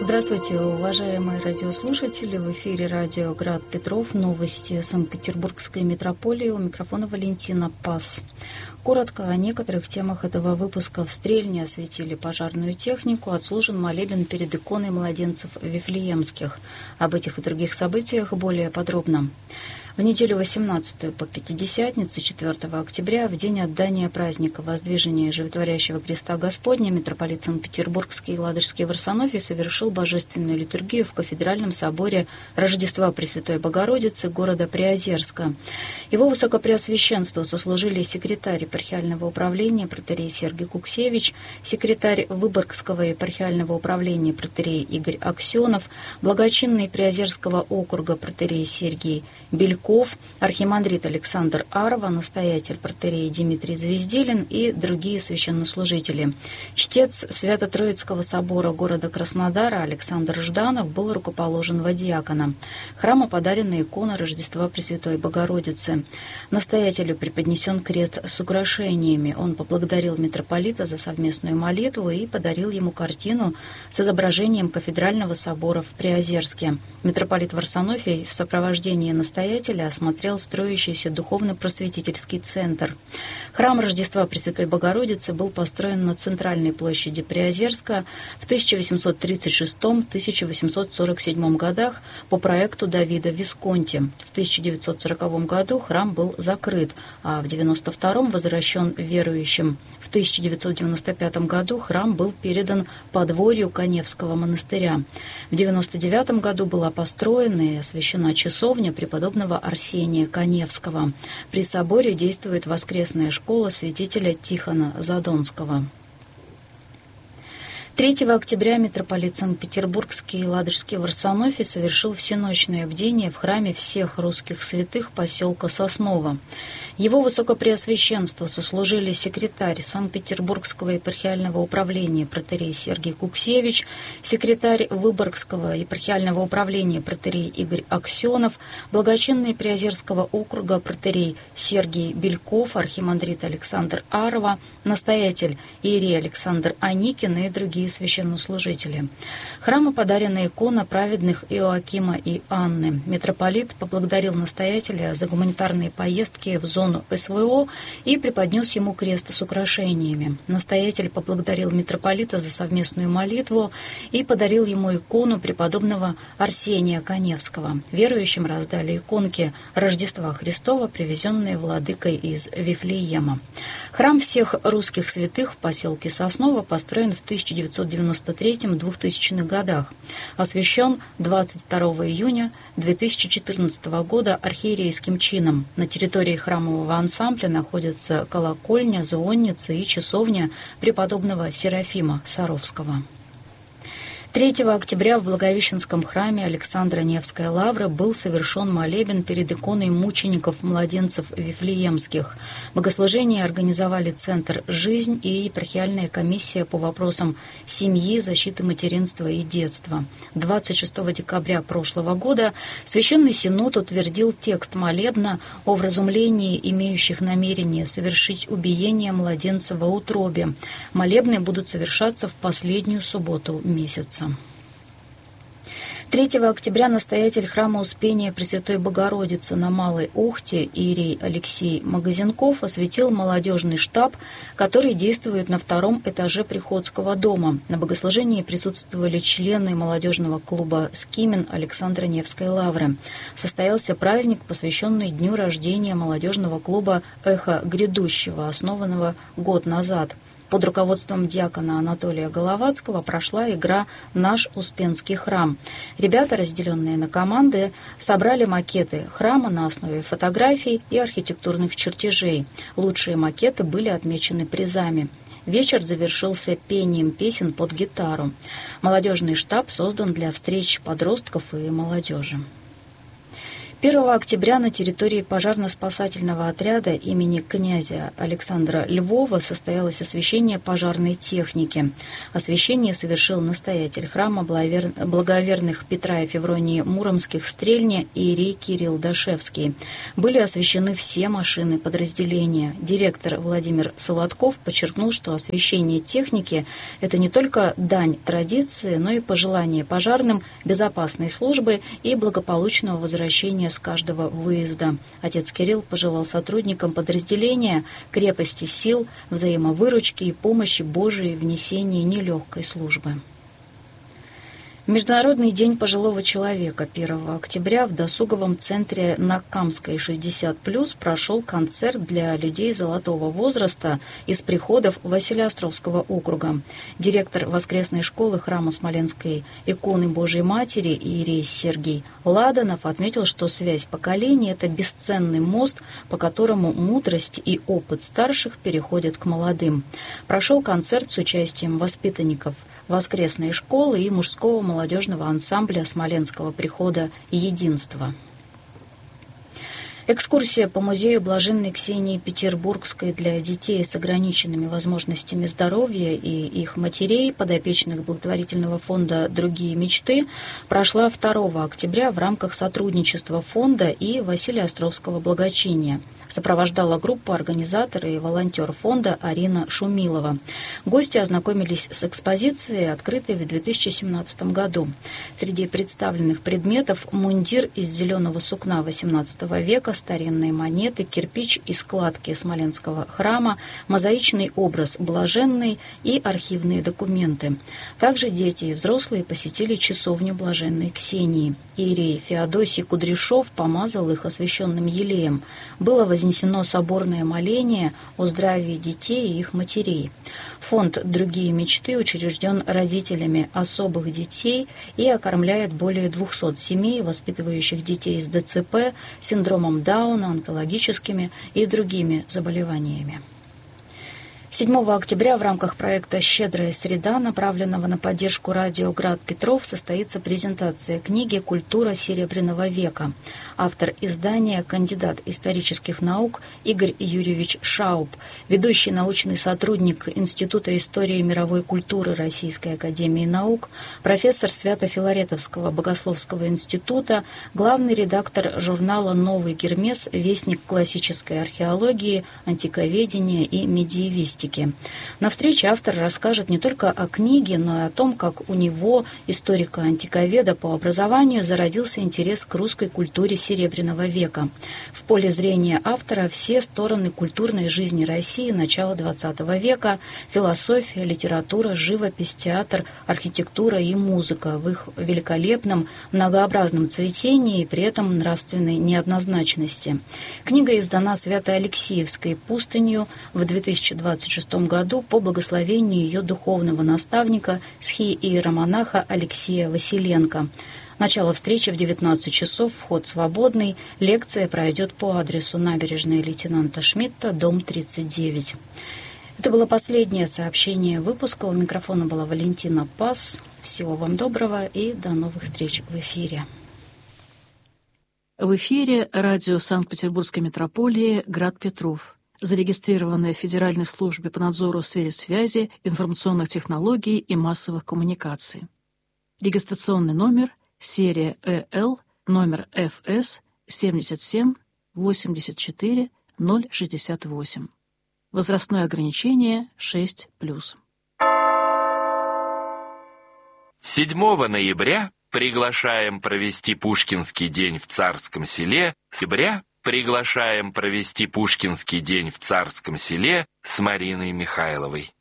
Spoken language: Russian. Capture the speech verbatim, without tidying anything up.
Здравствуйте, уважаемые радиослушатели. В эфире радио «Град Петров». Новости Санкт-Петербургской метрополии. У микрофона Валентина Пас. Коротко о некоторых темах этого выпуска. В Стрельне осветили пожарную технику, отслужен молебен перед иконой младенцев Вифлеемских. Об этих и других событиях более подробно. В неделю восемнадцатую по Пятидесятницу, четвёртого октября, в день отдания праздника Воздвижения Животворящего Креста Господня, митрополит Санкт-Петербургский и Ладожский Варсонофий совершил божественную литургию в кафедральном соборе Рождества Пресвятой Богородицы города Приозерска. Его высокопреосвященство сослужили секретарь епархиального управления протоиерей Сергий Куксевич, секретарь Выборгского епархиального управления протоиерей Игорь Аксенов, благочинный Приозерского округа протоиерей Сергий Бельков, архимандрит Александр Арва, настоятель протоиерей Дмитрий Звезделин и другие священнослужители. Чтец Свято-Троицкого собора города Краснодара Александр Жданов был рукоположен во диакона. Храму подарена икона Рождества Пресвятой Богородицы. Настоятелю преподнесен крест с украшениями. Он поблагодарил митрополита за совместную молитву и подарил ему картину с изображением кафедрального собора в Приозерске. Митрополит Варсонофий в сопровождении настоятеля осмотрел строящийся духовно-просветительский центр. Храм Рождества Пресвятой Богородицы был построен на центральной площади Приозерска в тысяча восемьсот тридцать шестом — тысяча восемьсот сорок седьмом годах по проекту Давида Висконти. В тысяча девятьсот сороковом году храм был закрыт, а в девяносто втором верующим верующим. В тысяча девятьсот девяносто пятом году храм был передан подворью Каневского монастыря. В девяносто девятом году была построена и освящена часовня преподобного Арсения Каневского. При соборе действует воскресная школа святителя Тихона Задонского. третьего октября митрополит Санкт-Петербургский и Ладожский Варсонофий совершил всеночное бдение в храме всех русских святых поселка Сосново. Его высокопреосвященство сослужили секретарь Санкт-Петербургского епархиального управления протоиерей Сергий Куксевич, секретарь Выборгского епархиального управления протоиерей Игорь Аксенов, благочинный Приозерского округа протоиерей Сергий Бельков, архимандрит Александр Арва, настоятель иерей Александр Аникин и другие священнослужители. Храму подарена икона праведных Иоакима и Анны. Митрополит поблагодарил настоятеля за гуманитарные поездки в зону СВО и преподнес ему крест с украшениями. Настоятель поблагодарил митрополита за совместную молитву и подарил ему икону преподобного Арсения Каневского. Верующим раздали иконки Рождества Христова, привезенные владыкой из Вифлеема. Храм всех русских святых в поселке Сосново построен в тысяча девятьсот девяносто третьем — двухтысячных годах. Освящен двадцать второго июня две тысячи четырнадцатого года архиерейским чином. На территории храмового ансамбля находятся колокольня, звонница и часовня преподобного Серафима Саровского. третьего октября в Благовещенском храме Александра Невской лавры был совершен молебен перед иконой мучеников-младенцев Вифлеемских. Богослужение организовали Центр «Жизнь» и епархиальная комиссия по вопросам семьи, защиты материнства и детства. двадцать шестого декабря прошлого года Священный Синод утвердил текст молебна о вразумлении имеющих намерение совершить убиение младенца во утробе. Молебны будут совершаться в последнюю субботу месяца. третьего октября настоятель храма Успения Пресвятой Богородицы на Малой Ухте иерей Алексей Магазинков осветил молодежный штаб, который действует на втором этаже Приходского дома. На богослужении присутствовали члены молодежного клуба «Скимен» Александра Невской лавры. Состоялся праздник, посвященный дню рождения молодежного клуба «Эхо грядущего», основанного год назад. Под руководством диакона Анатолия Головацкого прошла игра «Наш Успенский храм». Ребята, разделенные на команды, собрали макеты храма на основе фотографий и архитектурных чертежей. Лучшие макеты были отмечены призами. Вечер завершился пением песен под гитару. Молодежный штаб создан для встреч подростков и молодежи. первого октября на территории пожарно-спасательного отряда имени князя Александра Львова состоялось освящение пожарной техники. Освящение совершил настоятель храма благоверных Петра и Февронии Муромских в Стрельне иерей Кирилл Дашевский. Были освящены все машины подразделения. Директор Владимир Солодков подчеркнул, что освящение техники – это не только дань традиции, но и пожелание пожарным безопасной службы и благополучного возвращения с каждого выезда. Отец Кирилл пожелал сотрудникам подразделения крепости сил, взаимовыручки и помощи Божией в несении нелегкой службы. Международный день пожилого человека первого октября в досуговом центре на Камской шестьдесят плюс прошел концерт для людей золотого возраста из приходов Василеостровского округа. Директор воскресной школы храма Смоленской иконы Божией Матери иерей Сергей Ладанов отметил, что связь поколений – это бесценный мост, по которому мудрость и опыт старших переходят к молодым. Прошел концерт с участием воспитанников воскресной школы и мужского молодежного ансамбля Смоленского прихода «Единство». Экскурсия по музею Блаженной Ксении Петербургской для детей с ограниченными возможностями здоровья и их матерей, подопечных благотворительного фонда «Другие мечты», прошла второго октября в рамках сотрудничества фонда и Василеостровского благочиния. Сопровождала группу организатора и волонтер фонда Арина Шумилова. Гости ознакомились с экспозицией, открытой в две тысячи семнадцатом году. Среди представленных предметов мундир из зеленого сукна восемнадцатого века, старинные монеты, кирпич и складки Смоленского храма, мозаичный образ Блаженной и архивные документы. Также дети и взрослые посетили часовню Блаженной Ксении. Иерей Феодосий Кудряшов помазал их освященным елеем. Было вознесено соборное моление о здравии детей и их матерей. Фонд «Другие мечты» учрежден родителями особых детей и окормляет более двухсот семей, воспитывающих детей с ДЦП, синдромом Дауна, онкологическими и другими заболеваниями. седьмого октября в рамках проекта «Щедрая среда», направленного на поддержку радио «Град Петров», состоится презентация книги «Культура Серебряного века». Автор издания, кандидат исторических наук Игорь Юрьевич Шауб, ведущий научный сотрудник Института истории и мировой культуры Российской академии наук, профессор Свято-Филаретовского богословского института, главный редактор журнала «Новый Гермес», вестник классической археологии, антиковедения и медиевистики. На встрече автор расскажет не только о книге, но и о том, как у него, историка-антиковеда по образованию, зародился интерес к русской культуре Серебряного века. В поле зрения автора все стороны культурной жизни России начала двадцатого века: философия, литература, живопись, театр, архитектура и музыка в их великолепном, многообразном цветении и при этом нравственной неоднозначности. Книга издана Свято-Алексеевской пустынью в две тысячи двадцать шестом году по благословению ее духовного наставника схи-иеромонаха Алексея Василенко. Начало встречи в девятнадцать часов, вход свободный. Лекция пройдет по адресу набережная лейтенанта Шмидта, дом тридцать девять. Это было последнее сообщение выпуска. У микрофона была Валентина Пас. Всего вам доброго и до новых встреч в эфире. В эфире радио Санкт-Петербургской метрополии «Град Петров», зарегистрированное в Федеральной службе по надзору в сфере связи, информационных технологий и массовых коммуникаций. Регистрационный номер серия Э Л, номер Ф С семьдесят семь восемьдесят четыре ноль шестьдесят восемь. Возрастное ограничение шесть плюс. седьмого ноября приглашаем провести Пушкинский день в Царском Селе. Сентября приглашаем провести Пушкинский день в Царском Селе с Мариной Михайловой.